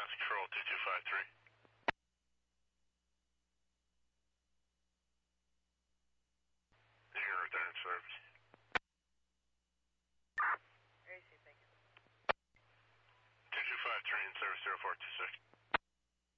Wisconsin Control 2253. You're return service. AC, thank you. 2253 in service 0426.